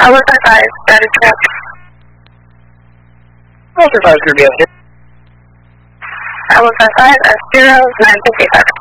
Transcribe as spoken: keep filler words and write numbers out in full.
one five five, status check. one five five, Kirby, okay. one five five, S zero, nine fifty-five.